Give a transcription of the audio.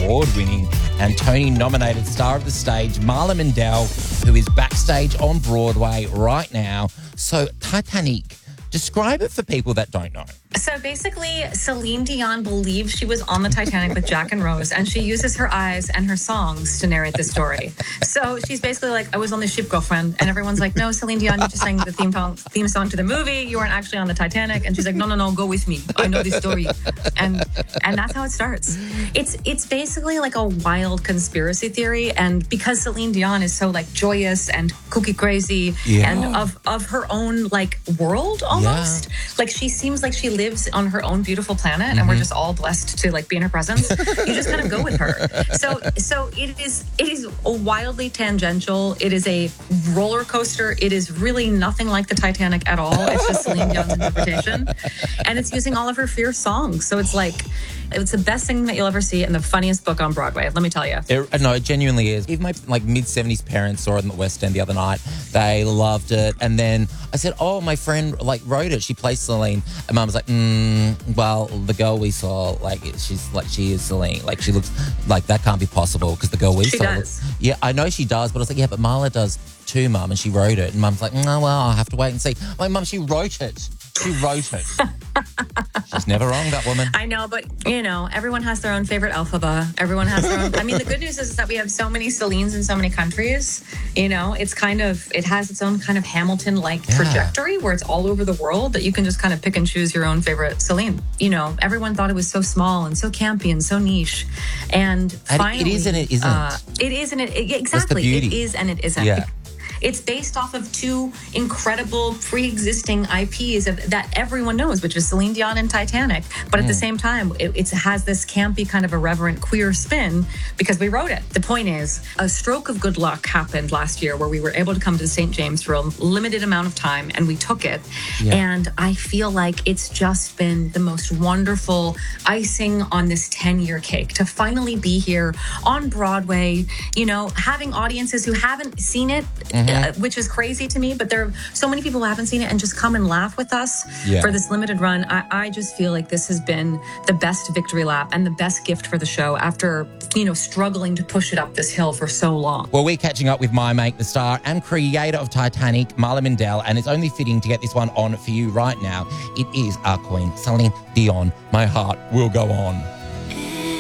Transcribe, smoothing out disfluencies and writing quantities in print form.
award-winning and Tony-nominated star of the stage, Marla Mandel, who is backstage on Broadway right now. So, Titanic, describe it for people that don't know. So basically, Celine Dion believes she was on the Titanic with Jack and Rose, and she uses her eyes and her songs to narrate the story. So she's basically like, I was on the ship, girlfriend. And everyone's like, no, Celine Dion, you just sang the theme song to the movie. You weren't actually on the Titanic. And she's like, no, go with me. I know this story. And that's how it starts. It's basically like a wild conspiracy theory. And because Celine Dion is so like joyous and cookie crazy and of her own like world almost, like she seems like she lives on her own beautiful planet, and we're just all blessed to like be in her presence. You just kind of go with her. So it is wildly tangential. It is a roller coaster. It is really nothing like the Titanic at all. It's just Celine Dion's interpretation, and it's using all of her fierce songs. So it's like, it's the best thing that you'll ever see and the funniest book on Broadway. Let me tell you. No, it genuinely is. Even my like mid-70s parents saw it in the West End the other night. They loved it. And then I said, oh, my friend like wrote it. She plays Celine. And Mum was like, well, the girl we saw, like she is Celine. Like she looks like that can't be possible because the girl we saw. Does. Yeah, I know she does. But I was like, yeah, but Marla does too, Mum. And she wrote it. And Mum's like, no, well, I'll have to wait and see. My Mum, she wrote it. She wrote it. She's never wrong, that woman. I know, but, you know, everyone has their own favorite Elphaba. Everyone has their own. I mean, the good news is that we have so many Celines in so many countries. You know, it has its own kind of Hamilton-like trajectory where it's all over the world that you can just kind of pick and choose your own favorite Celine. You know, everyone thought it was so small and so campy and so niche. And finally... It is and it isn't. It is and it... Exactly. That's the beauty. It is and it isn't. Yeah. It's based off of two incredible pre-existing IPs that everyone knows, which is Celine Dion and Titanic. But at the same time, it has this campy kind of irreverent queer spin because we wrote it. The point is, a stroke of good luck happened last year where we were able to come to the St. James for a limited amount of time, and we took it. Yeah. And I feel like it's just been the most wonderful icing on this 10-year cake to finally be here on Broadway, you know, having audiences who haven't seen it, which is crazy to me, but there are so many people who haven't seen it and just come and laugh with us for this limited run. I just feel like this has been the best victory lap and the best gift for the show after, you know, struggling to push it up this hill for so long. Well, we're catching up with my mate, the star and creator of Titanic, Marla Mandel, and it's only fitting to get this one on for you right now. It is our queen, Celine Dion. My heart will go on.